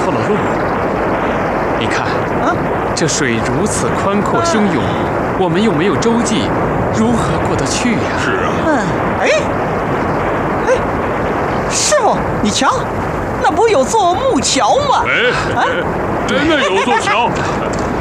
错了路。你看，这水如此宽阔汹涌，我们又没有舟楫，如何过得去呀？ 是啊。 师傅，你瞧，那不有座木桥吗？ 真的有座桥。